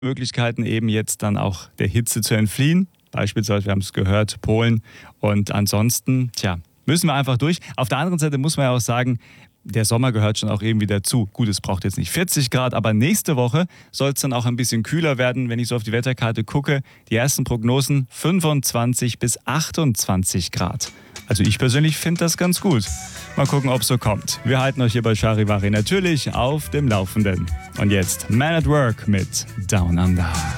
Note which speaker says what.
Speaker 1: Möglichkeiten eben jetzt dann auch der Hitze zu entfliehen. Beispielsweise, wir haben es gehört, Polen. Und ansonsten, müssen wir einfach durch. Auf der anderen Seite muss man ja auch sagen, der Sommer gehört schon auch irgendwie dazu. Gut, es braucht jetzt nicht 40 Grad, aber nächste Woche soll es dann auch ein bisschen kühler werden. Wenn ich so auf die Wetterkarte gucke, die ersten Prognosen 25 bis 28 Grad. Also ich persönlich finde das ganz gut. Mal gucken, ob es so kommt. Wir halten euch hier bei Charivari natürlich auf dem Laufenden. Und jetzt Man at Work mit Down Under.